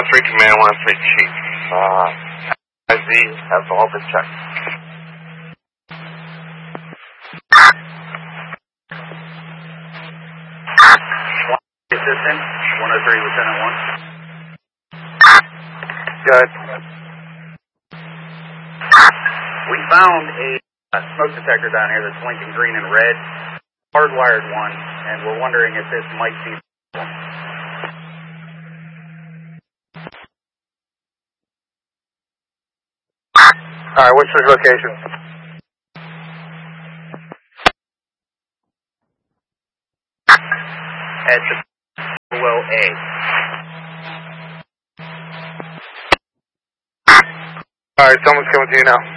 3 Command, 1 3 Chief. IZ has all been checked. Assistant, 103, Lieutenant 1. Good. We found a smoke detector down here that's blinking green and red, hardwired one, and we're wondering if this might be. All right, what's your location? At the below A. All right, someone's coming to you now.